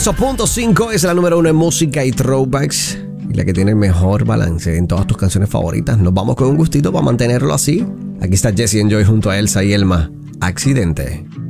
8.5 es la número 1 en música y throwbacks y la que tiene el mejor balance en todas tus canciones favoritas. Nos vamos con un gustito para mantenerlo así. Aquí está Jesse and Joy junto a Elsa y Elma. Accidente.